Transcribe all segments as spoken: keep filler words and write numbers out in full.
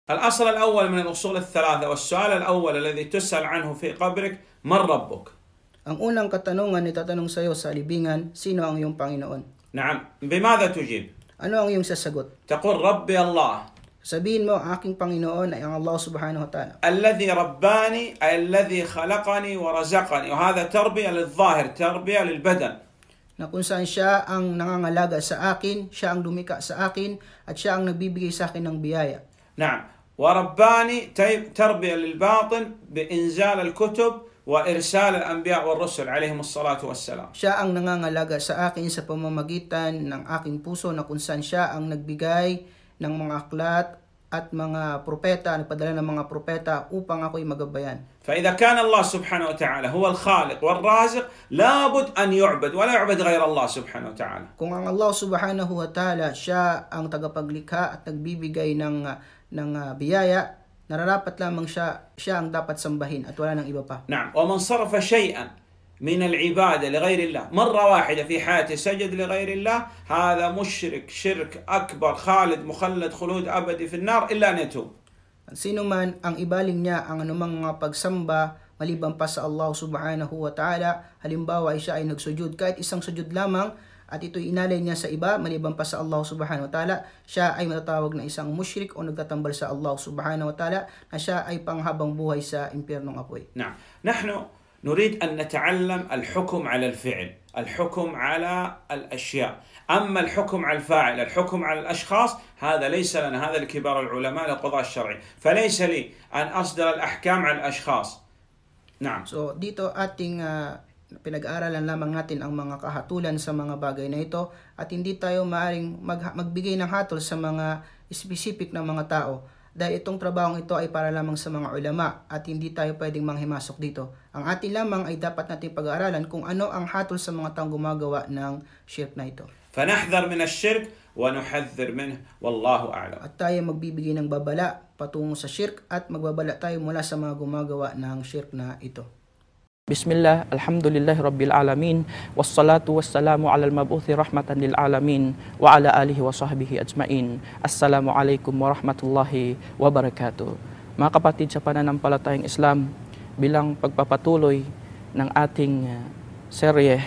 الأصل الأول من الأصول الثلاثة والسؤال الأول الذي تسأل عنه في قبرك من ربك؟ Ang unang katanungan na itatanong sa iyo sa libingan, sino ang iyong Panginoon? نعم، بماذا تجيب؟ Ano ang iyong sasagot? تقول ربي الله. Sabihin mo, ang aking Panginoon ay ang Allah subhanahu wa ta'ala. الذي رباني أي الذي خلقني ورزقني، وهذا تربية للظاهر، تربية للبدن. Na kung saan siya ang nangangalaga sa akin, siya ang lumika sa akin, at siya ang nagbibigay sa akin ng biyaya. نعم، ورباني تربية للباطن بإنزال الكتب وإرسال الأنبياء والرسل عليهم الصلاة والسلام. Siya ang nangangalaga sa akin sa pamamagitan ng aking puso, na kung saan siya ang nagbigay ng mga aklat at mga propeta, nagpadala ng mga propeta upang ako'y magabayan. فإذا كان الله سبحانه وتعالى هو الخالق والرازق لابد أن يعبد ولا يعبد غير الله سبحانه وتعالى. Kung ang Allah subhanahu wa ta'ala siya ang tagapaglikha at nagbibigay ng ng uh, biyaya, nararapat lamang siya siya ang dapat sambahin at wala nang iba pa. نعم، ومن صرف شيئا من العبادة لغير الله مرة واحدة في حياته سجد لغير الله، هذا مشرك شرك أكبر خالد مخلد خلود أبدي في النار إلا أن يتوب. Sino man ang ibaling niya ang anumang mga pagsamba maliban pa sa Allah subhanahu wa ta'ala, halimbawa ay siya ay nagsujud kahit isang sujud lamang at ito'y inalay niya sa iba maliban pa sa Allah subhanahu wa ta'ala, siya ay matatawag na isang mushrik o nagtatambal sa Allah subhanahu wa ta'ala, na siya ay panghabang buhay sa impyernong apoy. نعم، نحن نريد أن نتعلم الحكم على الفعل، الحكم على الأشياء. أما الحكم على الفاعل، الحكم على الأشخاص، هذا ليس لنا، هذا لكبار العلماء للقضاء الشرعي، فليس لي أن أصدر الأحكام على الأشخاص. نعم. So dito ating uh, pinag-aaralan lamang natin ang mga kahatulan sa mga bagay na ito, at hindi tayo maaring mag- magbigay ng hatol sa mga specific na mga tao, dahil itong trabahong ito ay para lamang sa mga ulama at hindi tayo pwedeng manghimasok dito. Ang atin lamang ay dapat nating pag-aaralan kung ano ang hatol sa mga taong gumagawa ng shirk na ito. فنحذر من الشرك ونحذر منه والله أعلم. At tayo magbibigay ng babala patungo sa shirk at magbabala tayo mula sa mga gumagawa ng shirk na ito. Bismillah, alhamdulillahi rabbil alamin, wassalatu wassalamu ala al-mabuthi rahmatan lil alamin, wa ala alihi wa sahbihi ajmain. Assalamu alaikum warahmatullahi wabarakatuh. Mga kapatid sa pananampalatayang Islam, bilang pagpapatuloy ng ating uh, serye,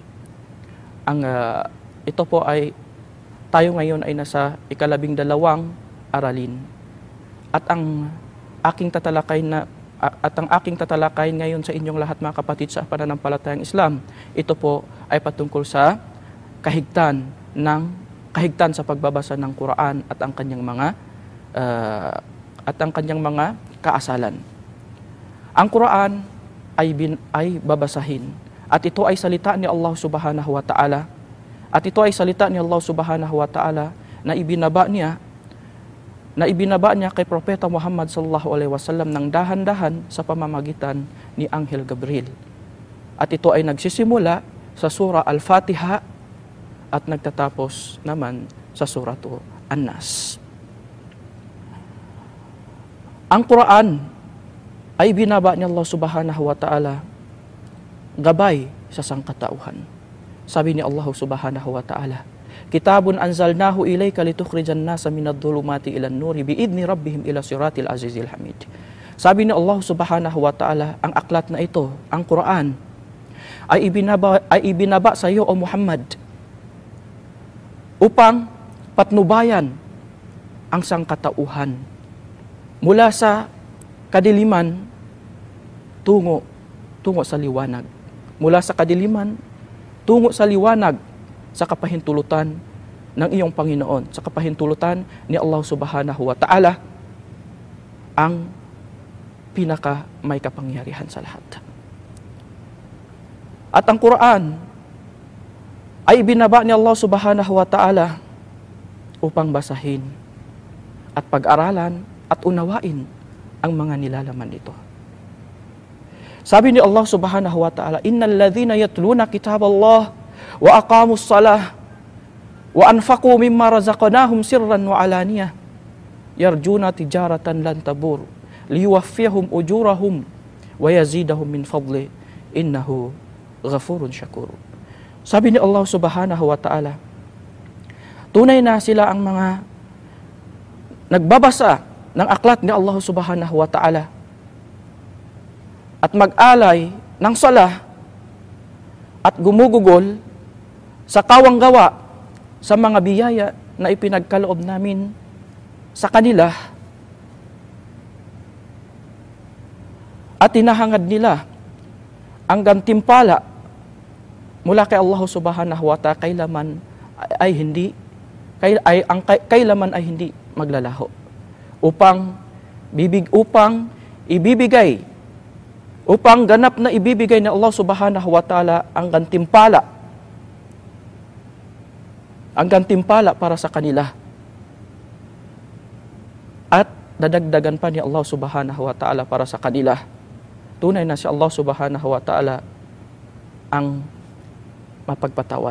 ang uh, ito po ay, tayo ngayon ay nasa ikalabing dalawang aralin. At ang aking tatalakay na at ang aking tatalakayin ngayon sa inyong lahat mga kapatid sa pananampalatayang Islam, ito po ay patungkol sa kahigtan ng kahigtan sa pagbabasa ng Quran at ang kanyang mga uh, at ang kanyang mga kaasalan. Ang Quran ay bin, ay babasahin, at ito ay salita ni Allah Subhanahu wa Ta'ala. At ito ay salita ni Allah Subhanahu wa Ta'ala na ibinaba niya na ibinaba niya kay Propeta Muhammad sallallahu alaihi wasallam ng dahan-dahan sa pamamagitan ni Anghel Gabriel. At ito ay nagsisimula sa surah Al-Fatiha at nagtatapos naman sa surah An-Nas. Ang Quran ay binaba ni Allah Subhanahu wa Ta'ala gabay sa sangkatauhan. Sabi ni Allah Subhanahu wa Ta'ala, Kitabun anzalnahu ilayka litukhrijan nasa minadh-dhulumati ilan nuri biidni rabbihim ila siratil azizil hamid. Sabi ni Allah Subhanahu wa Ta'ala, ang aklat na ito, ang Quran, ay ibinaba, ay ibinaba sa iyo o Muhammad upang patnubayan ang sangkatauhan mula sa kadiliman tungo tungo sa liwanag. Mula sa kadiliman tungo sa liwanag, sa kapahintulutan ng iyong Panginoon, sa kapahintulutan ni Allah Subhanahu wa Ta'ala, ang pinaka may kapangyarihan sa lahat. At ang Quran ay binaba ni Allah Subhanahu wa Ta'ala upang basahin at pag-aralan at unawain ang mga nilalaman nito. Sabi ni Allah Subhanahu wa Ta'ala, Innal ladhina yatluna kitaballah wa aqamus salah wa anfaqu mimma razaqnahum sirran wa alaniyah yarjuna tijaratan lan tabur liyuwaffiyahum ujurahum wa yazidahum min fadli innahu ghafurun syakur. Sabi ni Allah Subhanahu wa Ta'ala, tunay na sila ang mga nagbabasa ng aklat ni Allah subhanahu wa ta'ala at mag-alay ng sala at gumugugol sa kawang gawa sa mga biyaya na ipinagkaloob namin sa kanila at tinahangad nila ang gantimpala mula kay Allah subhanahu wa ta'ala kailaman ay, ay hindi kay, ay ang kay, kailaman ay hindi maglalaho upang bibig upang ibibigay upang ganap na ibibigay ng Allah subhanahu wa ta'ala ang gantimpala ang gantimpala para sa kanila at dadagdagan pa ni Allah subhanahu wa ta'ala para sa kanila. Tunay na si Allah subhanahu wa ta'ala ang mapagpatawad.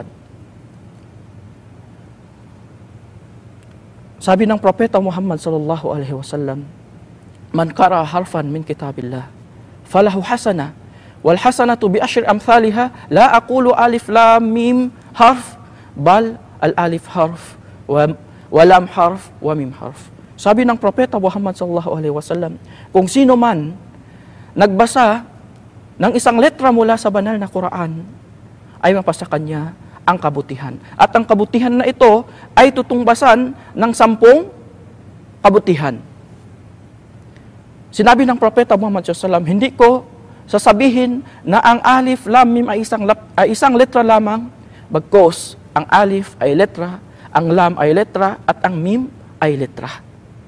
Sabi ng Propeta Muhammad sallallahu alaihi wasallam, "Man qara harfan min kitabillah falahu hasana wal hasanatu bi asyri amthaliha la aqulu alif lam mim harf bal al alif harf wa, wa lam harf wa mim harf." Sabi ng Propeta Muhammad sallallahu alaihi wasallam, kung sino man nagbasa ng isang letra mula sa banal na Quran ay mapasa kanya ang kabutihan. At ang kabutihan na ito ay tutungbasan ng sampung kabutihan. Sinabi ng Propeta Muhammad sallallahu alaihi wasallam, hindi ko sasabihin na ang alif, lam, mim ay isang, ay isang letra lamang, bagkus ang alif ay letra, ang lam ay letra, at ang mim ay letra.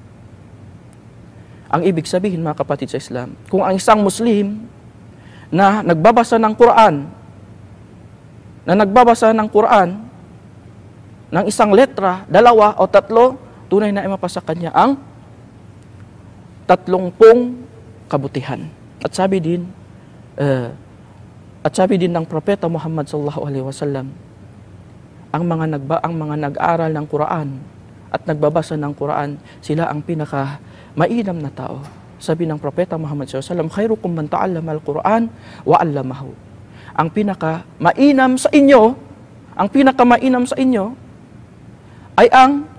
Ang ibig sabihin, mga kapatid sa Islam, kung ang isang Muslim na nagbabasa ng Quran, na nagbabasa ng Quran, ng isang letra, dalawa o tatlo, tunay na imapasa kanya ang tatlong pong kabutihan. At sabi din, uh, at sabi din ng Propeta Muhammad sallallahu alaihi wasallam, ang mga nagba ang mga nag-aral ng Quran at nagbabasa ng Quran, sila ang pinaka mainam na tao. Sabi ng Propeta Muhammad sallallahu alaihi wasallam, khairukum man ta'allama al-Quran wa 'allamahu. Ang pinaka mainam sa inyo, ang pinaka mainam sa inyo ay ang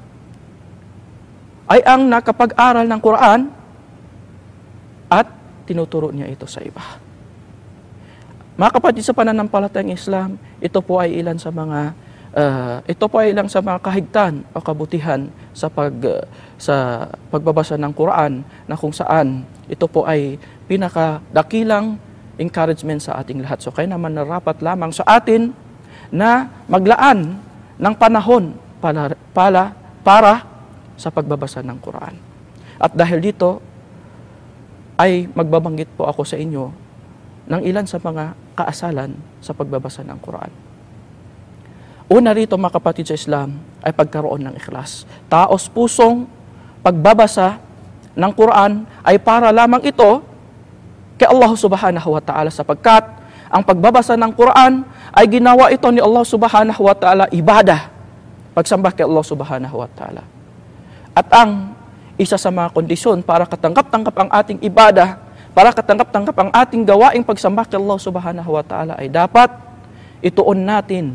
ay ang nakapag-aral ng Quran at tinuturo niya ito sa iba. Mga kapatid sa pananampalatayang Islam, ito po ay ilan sa mga uh, ito po ay ilang sa mga kahigtan o kabutihan sa pag uh, sa pagbabasa ng Quran, na kung saan ito po ay pinakadakilang encouragement sa ating lahat. So kaya naman narapat lamang sa atin na maglaan ng panahon para para, para sa pagbabasa ng Quran. At dahil dito ay magbabanggit po ako sa inyo ng ilan sa mga kaasalan sa pagbabasa ng Quran. Una rito, mga kapatid sa Islam, ay pagkaroon ng ikhlas. Taos pusong pagbabasa ng Quran ay para lamang ito kay Allah subhanahu wa ta'ala, sapagkat ang pagbabasa ng Quran ay ginawa ito ni Allah subhanahu wa ta'ala ibadah, pagsamba kay Allah subhanahu wa ta'ala. At ang isa sa mga kondisyon para katanggap-tanggap ang ating ibadah, para katanggap-tanggap ang ating gawaing pagsamba kay Allah subhanahu wa ta'ala, ay dapat ituon natin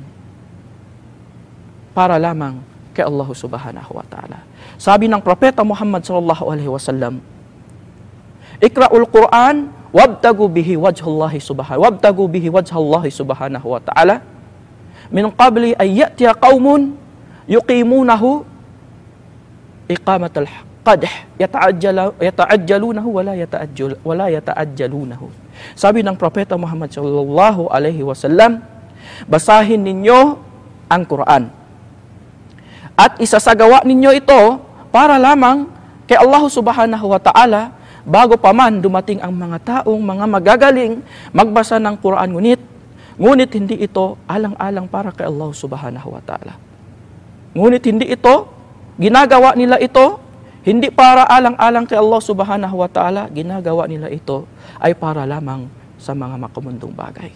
para lamang kay Allah subhanahu wa ta'ala. Sabi ng Propeta Muhammad sallallahu alaihi wasallam, ikra'ul Quran wabtagu bihi wajhallahi subhanahu wabtagu bihi wajhallahi subhanahu wa ta'ala min qabli ay ya'tiya qaumun yuqimunahu iqamatal qadh yata'ajjalu yata'ajjalunahu wala yata'ajjal wala yata'ajjalunahu. Sabi ng Propeta Muhammad sallallahu alaihi wasallam, basahin ninyo ang Quran at isasagawa ninyo ito para lamang kay Allah subhanahu wa ta'ala, bago pa man dumating ang mga taong mga magagaling magbasa ng Quran, ngunit ngunit hindi ito alang-alang para kay Allah subhanahu wa ta'ala. Ngunit hindi ito ginagawa nila ito hindi para alang-alang kay Allah subhanahu wa ta'ala, ginagawa nila ito ay para lamang sa mga makamundong bagay.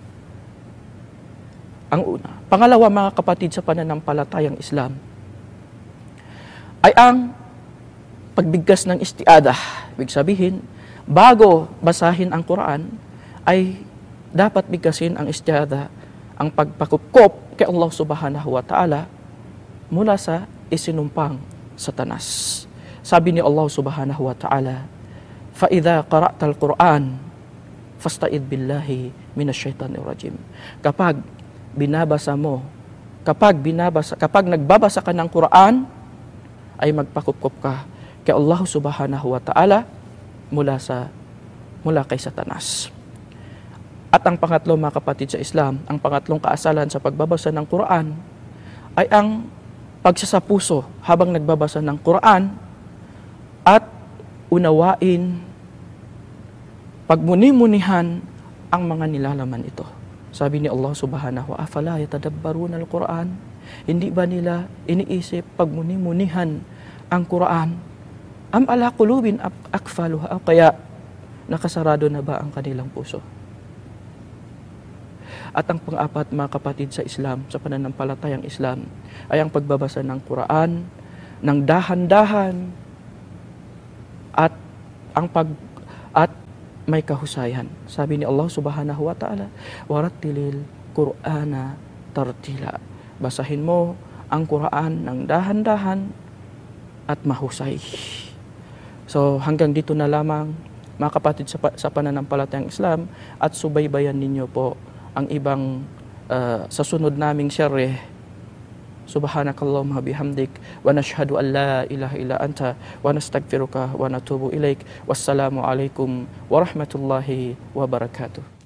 Ang una. Pangalawa, mga kapatid sa pananampalatayang Islam, ay ang pagbigkas ng istiadah. Ibig sabihin, bago basahin ang Quran, ay dapat bigkasin ang istiadah, ang pagpakupkop kay Allah subhanahu wa ta'ala mula sa isinumpang Satanas. Sabi ni Allah subhanahu wa ta'ala, فَإِذَا قَرَأْتَ الْقُرْآنِ فَاسْتَعِذْ بِاللَّهِ مِنَ الشَّيْطَانِ الرَّجِيمِ. Kapag binabasa mo, kapag binabasa, kapag nagbabasa ka ng Quran, ay magpakup-kup ka kay Allah subhanahu wa ta'ala mula sa mula kay Satanas. At ang pangatlo, mga kapatid sa Islam, ang pangatlong kaasalan sa pagbabasa ng Quran ay ang pagsasapuso habang nagbabasa ng Quran at unawain, pagmuni-munihan ang mga nilalaman ito. Sabi ni Allah subhanahu, afala yatadabbaruna al-Quran? Hindi ba nila iniisip, pagmuni-munihan ang Quran? Am ala qulubin akfaluha? O kaya nakasarado na ba ang kanilang puso? At ang pang-apat, mga kapatid sa Islam, sa pananampalatayang Islam, ay ang pagbabasa ng Quran ng dahan-dahan at ang pag at may kahusayan. Sabi ni Allah subhanahu wa ta'ala, warattilil Qur'ana tartila. Basahin mo ang Quran ng dahan-dahan at mahusay. So hanggang dito na lamang, mga kapatid sa, sa pananampalatayang Islam, at subaybayan ninyo po ang ibang uh, sa sunod naming syareh. Subhanakallahumma bihamdik wa nashhadu an la ilaha illa anta wa nastaghfiruka wa natubu ilaik. Wassalamu alaikum warahmatullahi wabarakatuh.